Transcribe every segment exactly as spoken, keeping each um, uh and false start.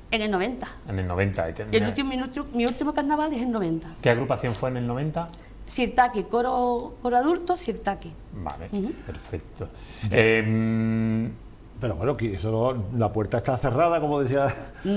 En el noventa. En el noventa. ¿eh? El último, mi, último, mi último carnaval es en el noventa. ¿Qué agrupación fue en el noventa? Sirtaki, coro, coro adulto, Sirtaki. Vale, Uh-huh. perfecto. Eh, Pero bueno, que eso no, la puerta está cerrada, como decía.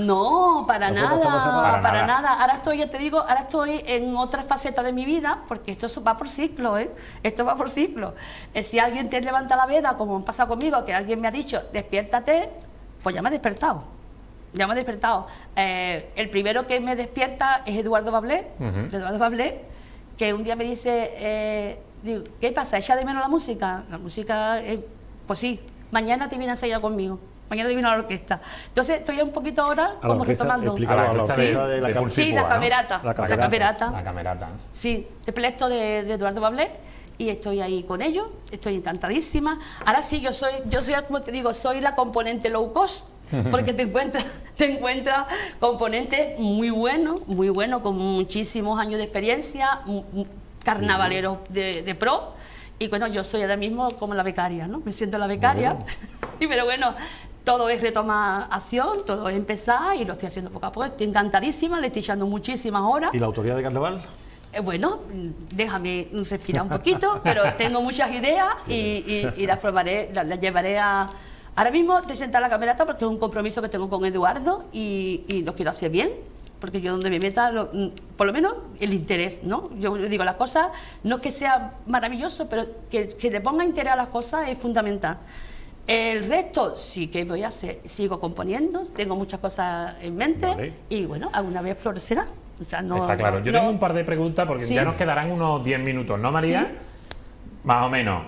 No, para La nada, puerta estaba cerrada. para, Para nada. nada. Ahora estoy, ya te digo, ahora estoy en otra faceta de mi vida, porque esto va por ciclo, ¿eh? Esto va por ciclo. Eh, si alguien te levanta la veda, como me pasa conmigo, que alguien me ha dicho, despiértate, pues ya me he despertado. Ya me he despertado. Eh, el primero que me despierta es Eduardo Bablé, Uh-huh. Eduardo Bablé, que un día me dice, eh, digo, ¿qué pasa? ¿Echa de menos la música? La música, eh, pues sí, mañana te viene a ensayar conmigo. Mañana te viene a la orquesta. Entonces estoy un poquito ahora A la como orquesta, retomando. explícalo, A la a la orquesta orquesta de- de la de cam- Pulsipua, Sí, la ¿no? camerata. La La camerata. camerata. La camerata. Sí, el proyecto de, de Eduardo Bablé, y estoy ahí con ellos, estoy encantadísima. Ahora sí, yo soy, yo soy, como te digo, soy la componente low cost, porque te encuentras, te encuentras componentes muy buenos, muy buenos, con muchísimos años de experiencia, mu- mu- carnavaleros de, de pro, y bueno, yo soy ahora mismo como la becaria, ¿no? Me siento la becaria, Bueno. y pero bueno, todo es retomar acción, todo es empezar, y lo estoy haciendo poco a poco, estoy encantadísima, le estoy echando muchísimas horas. ¿Y la autoridad de carnaval? Eh, Bueno, déjame respirar un poquito, pero tengo muchas ideas y, y, y las probaré, las, las llevaré a... Ahora mismo estoy sentada en la camerata porque es un compromiso que tengo con Eduardo y, y lo quiero hacer bien, porque yo donde me meta, lo- por lo menos el interés, ¿no? Yo digo, las cosas, no es que sea maravilloso, pero que, que le ponga interés a las cosas es fundamental. El resto sí que voy a hacer, sigo componiendo, tengo muchas cosas en mente Vale. y bueno, alguna vez florecerá. O sea, no, Está claro. Yo no- tengo un par de preguntas porque Sí. ya nos quedarán unos diez minutos, ¿no, María? Sí. Más o menos.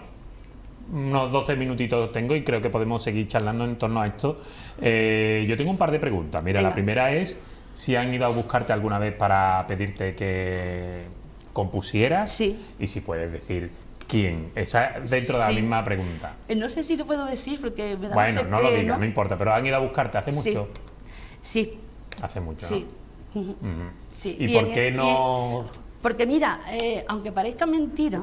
Unos doce minutitos tengo y creo que podemos seguir charlando en torno a esto. Eh, yo tengo un par de preguntas. Mira, Venga. la primera es si han ido a buscarte alguna vez para pedirte que compusieras. Sí. Y si puedes decir quién. Esa es dentro de la Sí. misma pregunta. Eh, No sé si lo puedo decir porque me da Bueno, ese no lo pena. digas, no importa, pero han ido a buscarte hace Sí. mucho. Sí, Hace mucho, sí. ¿no? Ujú. Ujú. Sí. ¿Y, Y por en- qué y- no...? Porque mira, eh, aunque parezca mentira,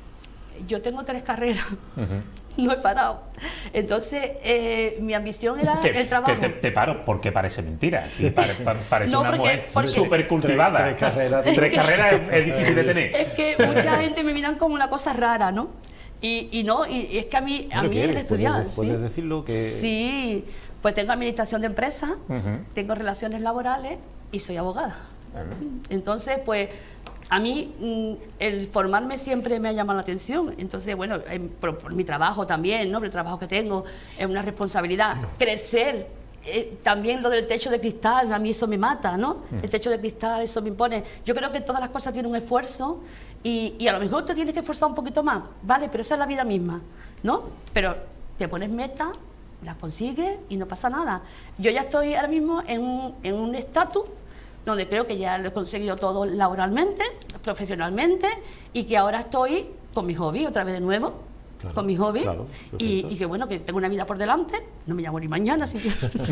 yo tengo tres carreras, Ujú. no he parado. Entonces, eh, mi ambición era Que- el trabajo. que te, te paro porque parece mentira. Sí, pare- pa- parece No, una porque- mujer porque- súper cultivada. Tres- tres carreras. Tres carreras es, es difícil de tener. Es que mucha gente me miran como una cosa rara, ¿no? Y, y no, y, y es que a mí, a Bueno, mí ¿qué el eres? estudiar, ¿Puedes- ¿sí? puedes decirlo? Que- Sí, pues tengo administración de empresas, Ujú. tengo relaciones laborales y soy abogada. Bueno, Entonces, pues a mí mm, el formarme siempre me ha llamado la atención. Entonces, bueno, em, por, por mi trabajo también, ¿no? Por el trabajo que tengo, es una responsabilidad. Crecer, eh, también lo del techo de cristal, a mí eso me mata, ¿no? El techo de cristal, eso me impone. Yo creo que todas las cosas tienen un esfuerzo y, y a lo mejor te tienes que esforzar un poquito más, ¿vale? Pero esa es la vida misma, ¿no? Pero te pones metas, las consigues y no pasa nada. Yo ya estoy ahora mismo en un en un estatus donde creo que ya lo he conseguido todo laboralmente, profesionalmente, y que ahora estoy con mi hobby otra vez de nuevo, Claro, con mi hobby, claro, y, perfecto. y que bueno, que tengo una vida por delante, no me llamo ni mañana, así que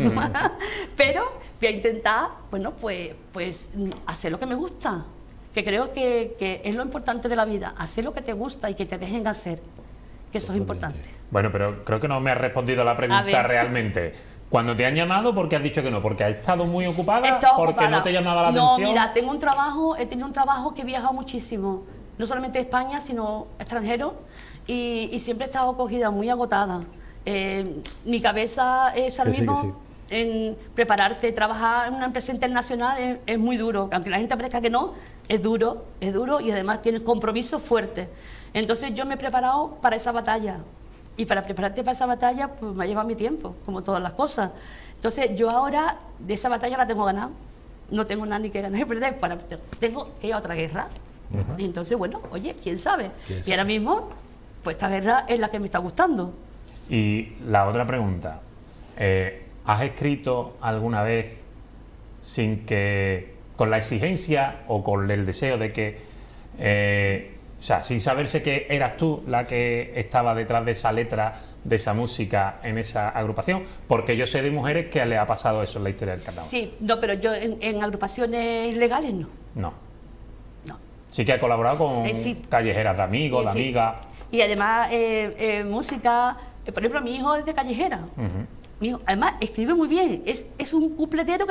pero voy a intentar, bueno, pues, pues mm, hacer lo que me gusta, que creo que, que es lo importante de la vida, hacer lo que te gusta y que te dejen hacer, que eso es importante. Bueno, pero creo que no me has respondido a la pregunta ver. realmente. Cuando te han llamado, ¿por qué has dicho que no? ¿Porque has estado muy ocupada? He estado ¿Porque ocupada. no te llamaba la No, atención? mira, tengo un trabajo, he tenido un trabajo que he viajado muchísimo, no solamente de España, sino extranjero, y, y siempre he estado cogida, muy agotada. Eh, mi cabeza es ahora Que sí, que mismo en prepararte, trabajar en una empresa internacional es, es muy duro, aunque la gente parezca que no, es duro, es duro y además tienes compromisos fuertes. Entonces yo me he preparado para esa batalla. Y para prepararte para esa batalla, pues me ha llevado mi tiempo, como todas las cosas. Entonces, yo ahora de esa batalla la tengo ganada. No tengo nada ni que ganar ni perder. Para, tengo que ir a otra guerra. Uh-huh. Y entonces, bueno, oye, ¿quién sabe? ¿Quién y sabe? ahora mismo, pues esta guerra es la que me está gustando. Y la otra pregunta. Eh, ¿Has escrito alguna vez sin que, con la exigencia o con el deseo de que... Eh, o sea, sin saberse que eras tú la que estaba detrás de esa letra, de esa música en esa agrupación? Porque yo sé de mujeres que le ha pasado eso en la historia del carnaval. Sí, no, pero yo en, en agrupaciones legales no. No. No. Sí que ha colaborado con Eh, sí. callejeras de amigos, Eh, de sí. amigas. Y además, eh, eh, música, eh, por ejemplo, mi hijo es de callejera. Ujú. Mi hijo, además, escribe muy bien, es, es un cupletero que